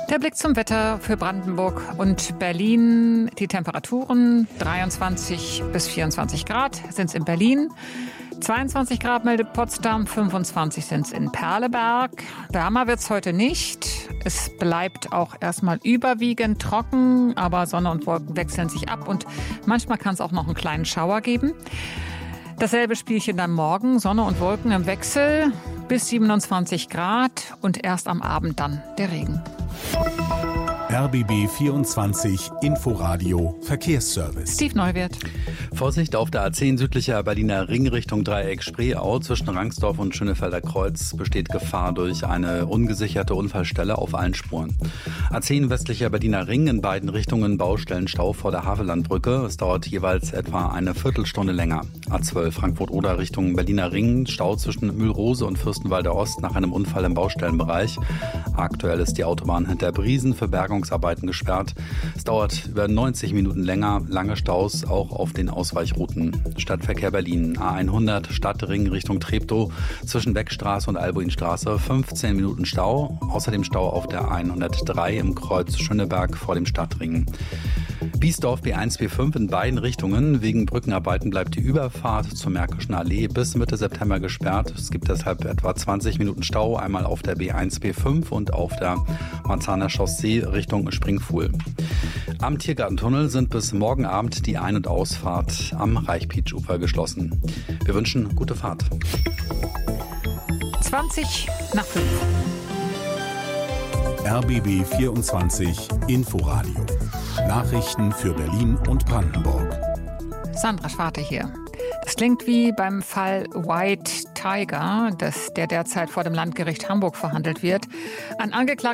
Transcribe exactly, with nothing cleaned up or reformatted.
Der Blick zum Wetter für Brandenburg und Berlin. Die Temperaturen dreiundzwanzig bis vierundzwanzig Grad sind es in Berlin. zweiundzwanzig Grad meldet Potsdam, fünfundzwanzig sind es in Perleberg. Wärmer wird es heute nicht. Es bleibt auch erstmal überwiegend trocken, aber Sonne und Wolken wechseln sich ab und manchmal kann es auch noch einen kleinen Schauer geben. Dasselbe Spielchen dann morgen, Sonne und Wolken im Wechsel bis siebenundzwanzig Grad und erst am Abend dann der Regen. R B B vierundzwanzig Inforadio Verkehrsservice. Steve Neuwirth. Vorsicht auf der A zehn südlicher Berliner Ring Richtung Dreieck Spreeau. Zwischen Rangsdorf und Schönefelder Kreuz besteht Gefahr durch eine ungesicherte Unfallstelle auf allen Spuren. A zehn westlicher Berliner Ring in beiden Richtungen Baustellenstau vor der Havellandbrücke. Es dauert jeweils etwa eine Viertelstunde länger. A zwölf Frankfurt-Oder Richtung Berliner Ring. Stau zwischen Mühlrose und Fürstenwalder Ost nach einem Unfall im Baustellenbereich. Aktuell ist die Autobahn hinter Briesen für Bergungsarbeiten gesperrt. Es dauert über neunzig Minuten länger. Lange Staus auch auf den Ausweichrouten. Stadtverkehr Berlin. A hundert Stadtring Richtung Treptow zwischen Beckstraße und Albuinstraße. fünfzehn Minuten Stau. Außerdem Stau auf der hundertdrei im Kreuz Schöneberg vor dem Stadtring. Biesdorf B eins B fünf in beiden Richtungen. Wegen Brückenarbeiten bleibt die Überfahrt zur Märkischen Allee bis Mitte September gesperrt. Es gibt deshalb etwa zwanzig Minuten Stau, einmal auf der B eins B fünf und auf der Marzahner Chaussee Richtung Springfuhl. Am Tiergartentunnel sind bis morgen Abend die Ein- und Ausfahrt am Reichpeitsch-Ufer geschlossen. Wir wünschen gute Fahrt. zwanzig nach fünf. R B B vierundzwanzig Inforadio. Nachrichten für Berlin und Brandenburg. Sandra Schwarte hier. Das klingt wie beim Fall White Tiger, das, der derzeit vor dem Landgericht Hamburg verhandelt wird. Ein Angeklagter